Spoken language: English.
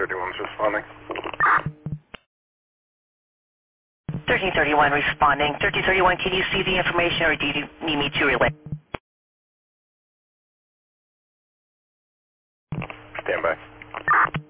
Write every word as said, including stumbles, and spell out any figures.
thirty-one's responding. thirteen thirty-one responding. thirteen thirty-one, can you see the information or do you need me to relay? Stand by.